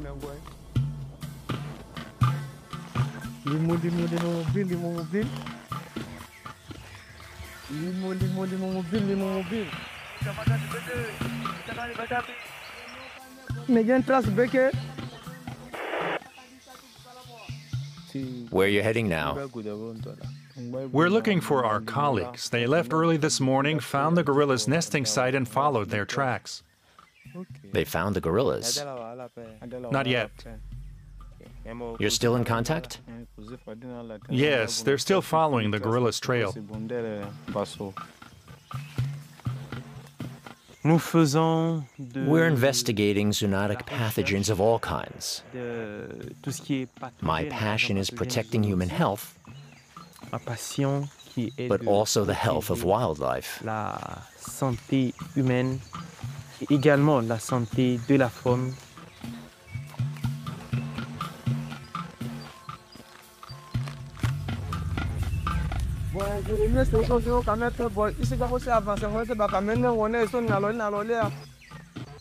Limo, limo, limo mobile, limo mobile. Limo, limo, limo mobile, limo mobile. Negyen trace beke. Where are you heading now? We're looking for our colleagues. They left early this morning, found the gorillas' nesting site, and followed their tracks. They found the gorillas. Not yet. You're still in contact? Yes, they're still following the gorillas' trail. We're investigating zoonotic pathogens of all kinds. My passion is protecting human health, but also the health of wildlife. La santé humaine et également la santé de la faune. Bon, je remercie aussi au caméra, bon, ici, il faut avancer, on va te battre, maintenant, on est, ils sont nalolé.